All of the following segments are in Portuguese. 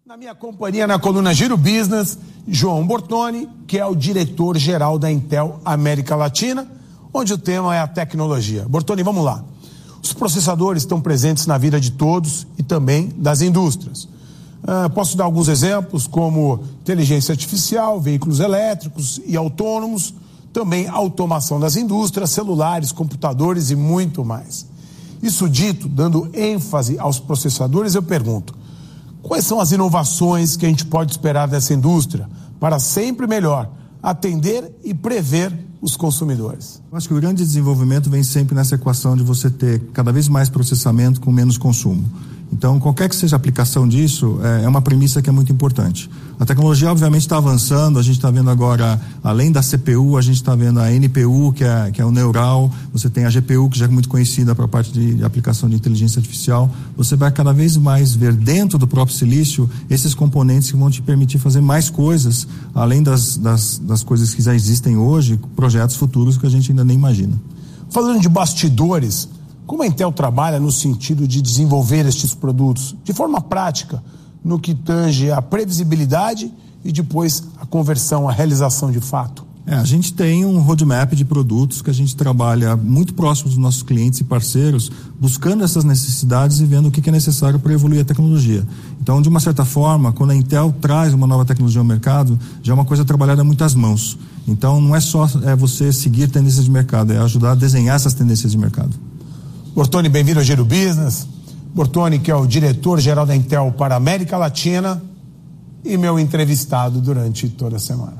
Na minha companhia, na coluna Giro Business, João Bortoni, que é o diretor-geral da Intel América Latina, onde o tema é a tecnologia. Bortoni, vamos lá. Os processadores estão presentes na vida de todos e também das indústrias. Posso dar alguns exemplos, como inteligência artificial, veículos elétricos e autônomos, também automação das indústrias, celulares, computadores e muito mais. Isso dito, dando ênfase aos processadores, eu pergunto: quais são as inovações que a gente pode esperar dessa indústria para sempre melhor atender e prever os consumidores? Eu acho que o grande desenvolvimento vem sempre nessa equação de você ter cada vez mais processamento com menos consumo. Então, qualquer que seja a aplicação disso, é uma premissa que é muito importante. A tecnologia, obviamente, está avançando. A gente está vendo agora, além da CPU, a gente está vendo a NPU, que é o neural. Você tem a GPU, que já é muito conhecida para a parte de aplicação de inteligência artificial. Você vai cada vez mais ver dentro do próprio silício esses componentes que vão te permitir fazer mais coisas, além das coisas que já existem hoje, projetos futuros que a gente ainda nem imagina. Falando de bastidores, como a Intel trabalha no sentido de desenvolver estes produtos de forma prática, no que tange a previsibilidade e depois a conversão, a realização de fato? A gente tem um roadmap de produtos que a gente trabalha muito próximo dos nossos clientes e parceiros, buscando essas necessidades e vendo o que é necessário para evoluir a tecnologia. Então, de uma certa forma, quando a Intel traz uma nova tecnologia ao mercado, já é uma coisa trabalhada a muitas mãos. Então, não é só você seguir tendências de mercado, é ajudar a desenhar essas tendências de mercado. Bortoni, bem-vindo ao Giro Business. Bortoni, que é o diretor-geral da Intel para a América Latina e meu entrevistado durante toda a semana.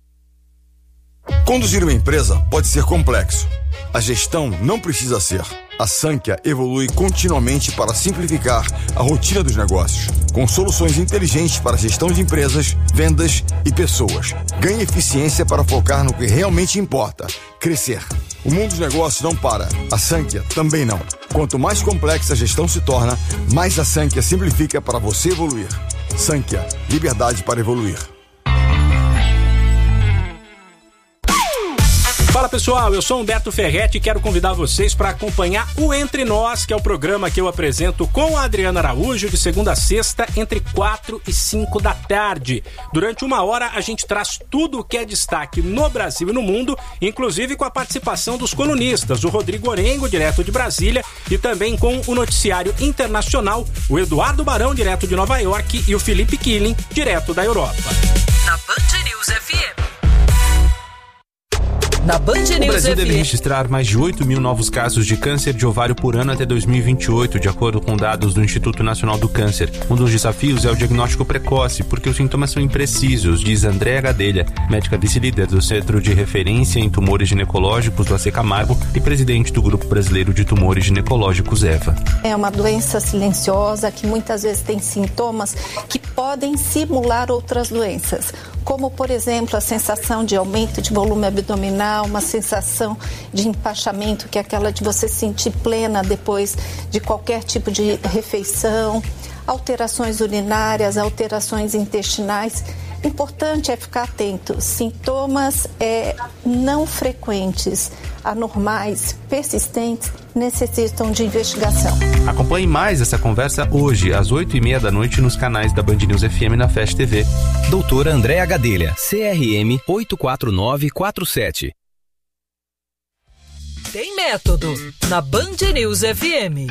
Conduzir uma empresa pode ser complexo. A gestão não precisa ser. A Sankhya evolui continuamente para simplificar a rotina dos negócios, com soluções inteligentes para a gestão de empresas, vendas e pessoas. Ganhe eficiência para focar no que realmente importa: crescer. O mundo dos negócios não para. A Sankhya também não. Quanto mais complexa a gestão se torna, mais a Sankhya simplifica para você evoluir. Sankhya, liberdade para evoluir. Fala pessoal, eu sou Humberto Ferretti e quero convidar vocês para acompanhar o Entre Nós, que é o programa que eu apresento com a Adriana Araújo de segunda a sexta, entre 4 e 5 da tarde. Durante uma hora a gente traz tudo o que é destaque no Brasil e no mundo, inclusive com a participação dos colunistas, o Rodrigo Orengo, direto de Brasília, e também com o noticiário internacional, o Eduardo Barão, direto de Nova York, e o Felipe Killing, direto da Europa. Na Band News FM. Na Band News o Brasil FM. deve registrar mais de 8 mil novos casos de câncer de ovário por ano até 2028, de acordo com dados do Instituto Nacional do Câncer. Um dos desafios é o diagnóstico precoce, porque os sintomas são imprecisos, diz Andréa Gadelha, médica vice-líder do Centro de Referência em Tumores Ginecológicos do AC Camargo e presidente do Grupo Brasileiro de Tumores Ginecológicos, EVA. É uma doença silenciosa que muitas vezes tem sintomas que podem simular outras doenças, como, por exemplo, a sensação de aumento de volume abdominal, uma sensação de empachamento, que é aquela de você se sentir plena depois de qualquer tipo de refeição, alterações urinárias, alterações intestinais. Importante é ficar atento. Sintomas não frequentes, anormais, persistentes, necessitam de investigação. Acompanhe mais essa conversa hoje, às 8h30 da noite, nos canais da Band News FM na Fast TV. Doutora Andréa Gadelha, CRM 84947. Tem método na Band News FM.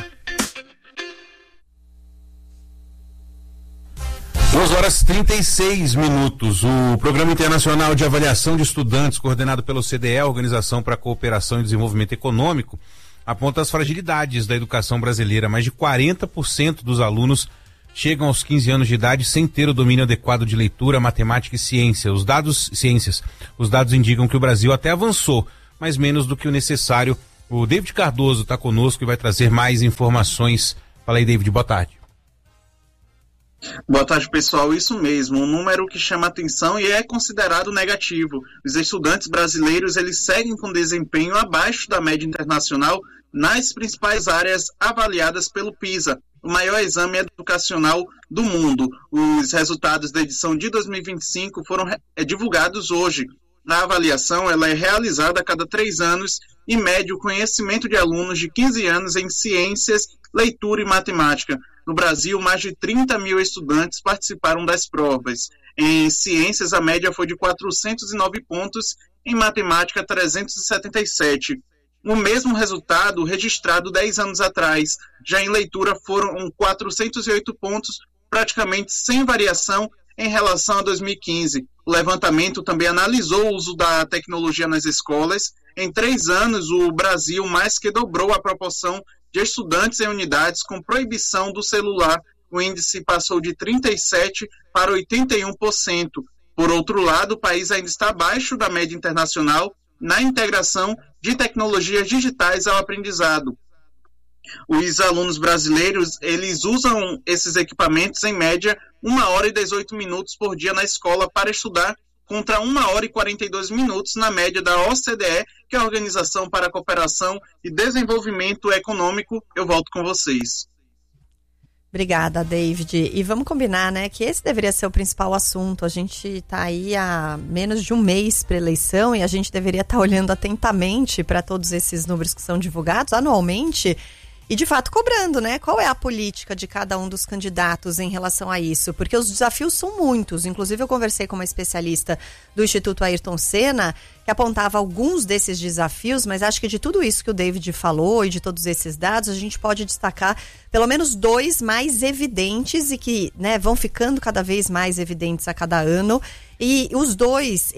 2h36. O Programa Internacional de Avaliação de Estudantes, coordenado pelo CDE, Organização para a Cooperação e Desenvolvimento Econômico, aponta as fragilidades da educação brasileira. Mais de 40% dos alunos chegam aos 15 anos de idade sem ter o domínio adequado de leitura, matemática e ciência. Os dados indicam que o Brasil até avançou, mas menos do que o necessário. O David Cardoso está conosco e vai trazer mais informações. Fala aí, David, boa tarde. Boa tarde, pessoal. Isso mesmo, um número que chama atenção e é considerado negativo. Os estudantes brasileiros, eles seguem com desempenho abaixo da média internacional nas principais áreas avaliadas pelo PISA, o maior exame educacional do mundo. Os resultados da edição de 2025 foram divulgados hoje. A avaliação ela é realizada a cada 3 anos e mede o conhecimento de alunos de 15 anos em ciências, leitura e matemática. No Brasil, mais de 30 mil estudantes participaram das provas. Em ciências, a média foi de 409 pontos, em matemática, 377. O mesmo resultado registrado 10 anos atrás. Já em leitura foram 408 pontos, praticamente sem variação em relação a 2015. O levantamento também analisou o uso da tecnologia nas escolas. Em 3 anos, o Brasil mais que dobrou a proporção de estudantes em unidades com proibição do celular. O índice passou de 37% para 81%. Por outro lado, o país ainda está abaixo da média internacional na integração de tecnologias digitais ao aprendizado. Os alunos brasileiros, eles usam esses equipamentos em média 1h e 18 minutos por dia na escola para estudar, contra 1h e 42 minutos na média da OCDE, que é a Organização para a Cooperação e Desenvolvimento Econômico. Eu volto com vocês. Obrigada, David. E vamos combinar, né, que esse deveria ser o principal assunto. A gente está aí há menos de um mês para a eleição e a gente deveria estar olhando atentamente para todos esses números que são divulgados anualmente e, de fato, cobrando, né? Qual é a política de cada um dos candidatos em relação a isso? Porque os desafios são muitos. Inclusive, eu conversei com uma especialista do Instituto Ayrton Senna que apontava alguns desses desafios, mas acho que de tudo isso que o David falou e de todos esses dados, a gente pode destacar pelo menos 2 mais evidentes e que, né, vão ficando cada vez mais evidentes a cada ano. E os 2,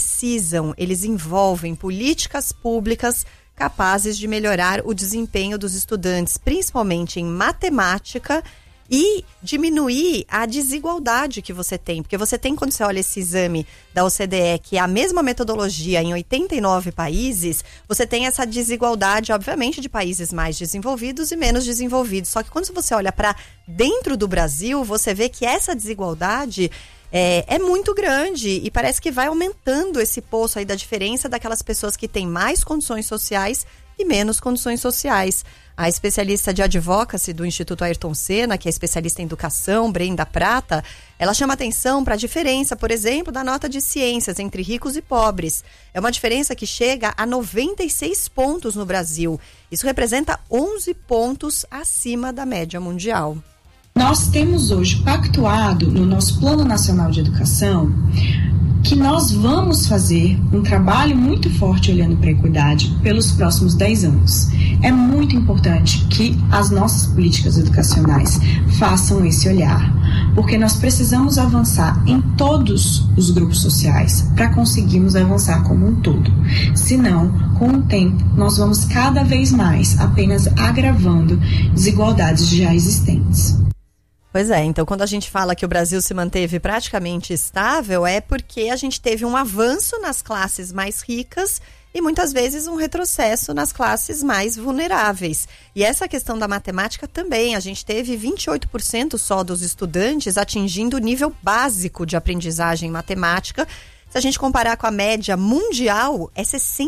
eles envolvem políticas públicas capazes de melhorar o desempenho dos estudantes, principalmente em matemática, e diminuir a desigualdade que você tem. Porque você tem, quando você olha esse exame da OCDE, que é a mesma metodologia em 89 países, você tem essa desigualdade, obviamente, de países mais desenvolvidos e menos desenvolvidos. Só que quando você olha para dentro do Brasil, você vê que essa desigualdade é muito grande e parece que vai aumentando esse poço aí da diferença daquelas pessoas que têm mais condições sociais e menos condições sociais. A especialista de advocacy do Instituto Ayrton Senna, que é especialista em educação, Brenda Prata, ela chama atenção para a diferença, por exemplo, da nota de ciências entre ricos e pobres. É uma diferença que chega a 96 pontos no Brasil. Isso representa 11 pontos acima da média mundial. Nós temos hoje pactuado no nosso Plano Nacional de Educação que nós vamos fazer um trabalho muito forte olhando para a equidade pelos próximos 10 anos. É muito importante que as nossas políticas educacionais façam esse olhar, porque nós precisamos avançar em todos os grupos sociais para conseguirmos avançar como um todo. Senão, com o tempo, nós vamos cada vez mais apenas agravando desigualdades já existentes. Pois é, então quando a gente fala que o Brasil se manteve praticamente estável, é porque a gente teve um avanço nas classes mais ricas e muitas vezes um retrocesso nas classes mais vulneráveis. E essa questão da matemática também, a gente teve 28% só dos estudantes atingindo o nível básico de aprendizagem em matemática. Se a gente comparar com a média mundial, é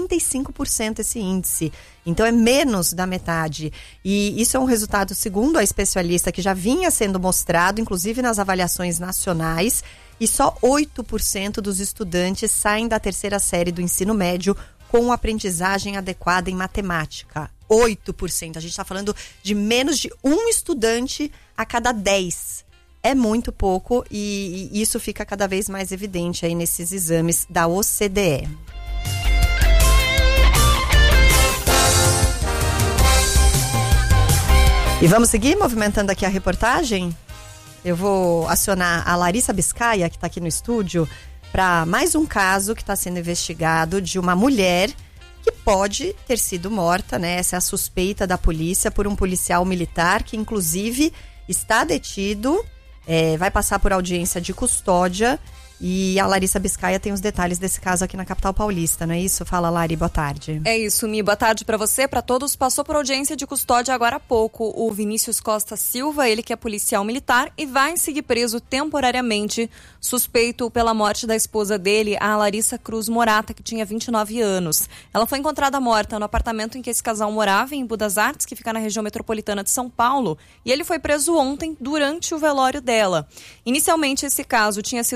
65% esse índice. Então é menos da metade. E isso é um resultado, segundo a especialista, que já vinha sendo mostrado, inclusive nas avaliações nacionais, e só 8% dos estudantes saem da 3ª série do ensino médio com aprendizagem adequada em matemática. 8%. A gente está falando de menos de um estudante a cada 10. É muito pouco e isso fica cada vez mais evidente aí nesses exames da OCDE. E vamos seguir movimentando aqui a reportagem? Eu vou acionar a Larissa Biscaia, que está aqui no estúdio, para mais um caso que está sendo investigado de uma mulher que pode ter sido morta, né? Essa é a suspeita da polícia por um policial militar que, inclusive, está detido. Vai passar por audiência de custódia e a Larissa Biscaia tem os detalhes desse caso aqui na capital paulista, não é isso? Fala, Lari, boa tarde. É isso, Mi, boa tarde para você, para todos. Passou por audiência de custódia agora há pouco o Vinícius Costa Silva, ele que é policial militar e vai seguir preso temporariamente, suspeito pela morte da esposa dele, a Larissa Cruz Morata, que tinha 29 anos. Ela foi encontrada morta no apartamento em que esse casal morava, em Budas Artes, que fica na região metropolitana de São Paulo, e ele foi preso ontem durante o velório dela. Inicialmente, esse caso tinha sido registrado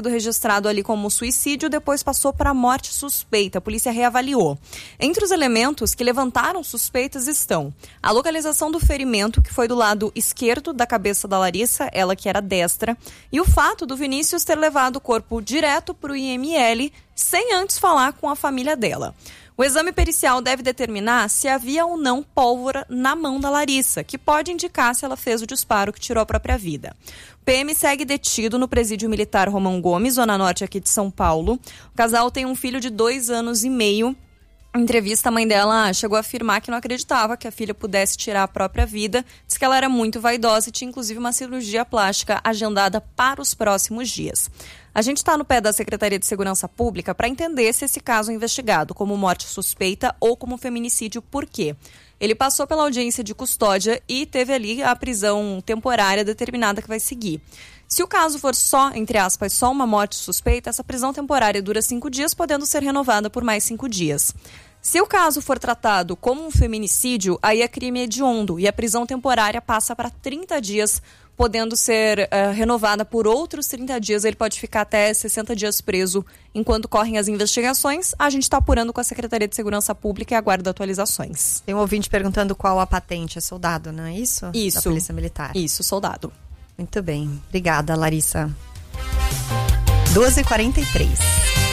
registrado ali como suicídio, depois passou para morte suspeita. A polícia reavaliou. Entre os elementos que levantaram suspeitas estão a localização do ferimento, que foi do lado esquerdo da cabeça da Larissa, ela que era destra, e o fato do Vinícius ter levado o corpo direto para o IML sem antes falar com a família dela. O exame pericial deve determinar se havia ou não pólvora na mão da Larissa, que pode indicar se ela fez o disparo que tirou a própria vida. O PM segue detido no presídio militar Romão Gomes, zona norte aqui de São Paulo. O casal tem um filho de 2 anos e meio. Em entrevista, a mãe dela chegou a afirmar que não acreditava que a filha pudesse tirar a própria vida. Diz que ela era muito vaidosa e tinha inclusive uma cirurgia plástica agendada para os próximos dias. A gente está no pé da Secretaria de Segurança Pública para entender se esse caso é investigado como morte suspeita ou como feminicídio. Por quê? Ele passou pela audiência de custódia e teve ali a prisão temporária determinada que vai seguir. Se o caso for só, entre aspas, só uma morte suspeita, essa prisão temporária dura 5 dias, podendo ser renovada por mais 5 dias. Se o caso for tratado como um feminicídio, aí é crime hediondo e a prisão temporária passa para 30 dias, podendo ser renovada por outros 30 dias. Ele pode ficar até 60 dias preso enquanto correm as investigações. A gente está apurando com a Secretaria de Segurança Pública e aguarda atualizações. Tem um ouvinte perguntando qual a patente. É soldado, não é isso? Isso. Da Polícia Militar. Isso, soldado. Muito bem. Obrigada, Larissa. 12h43.